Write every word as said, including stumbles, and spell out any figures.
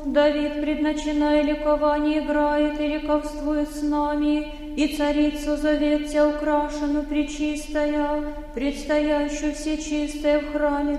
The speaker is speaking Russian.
Давид, предначиная ликование, играет и ликовствует с нами, и царицу завет тебя украшену пречистая, предстоящую всечистая в храме